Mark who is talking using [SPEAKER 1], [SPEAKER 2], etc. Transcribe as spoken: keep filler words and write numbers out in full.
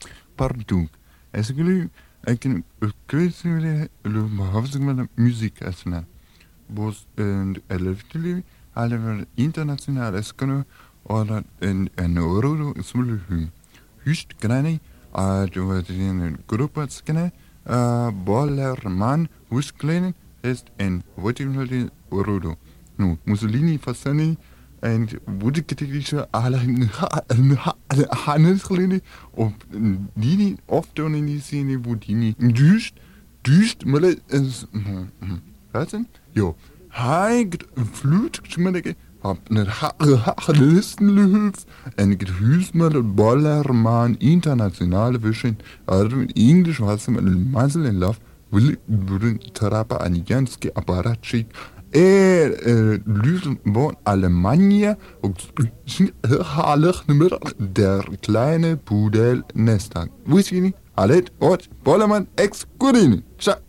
[SPEAKER 1] Pardon. Est-ce que le, avec une, que c'est le, le, le, musique, est-ce que, bos, en, elefantli, alle international, est-ce que, oder, en, en, euro, smule, hust, grani, a, du, wat, in, gruppe, skene, a, Bollermann, husklein, ist en, wat, in, euro. Nu, Mussolini, Fassani, en wurde geteknische alle Hannes geleden op die oft dan in die scène wo die duist duist maar is wat is jo hij vloed schmiddige hab net hagelisten lehuf en ik het huis met Bollermann internationale wischen also in Englisch was met een mazzel in love wil worden trapa an janske apparatschik Er äh, Lüsen von Alemannia und der kleine Pudel Nestag. Wo ist die? Allet, Ort, Bollermann, ex Gurini. Ciao.